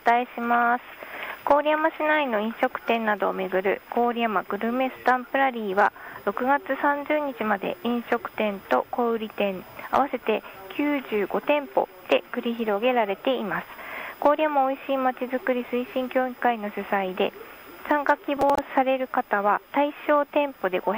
伝えします。郡山市内の飲食店などを巡る郡山グルメスタンプラリーは6月30日まで飲食店と小売店合わせて95店舗で繰り広げられています。郡山おいしいまちづくり推進協議会の主催で、参加希望される方は対象店舗で500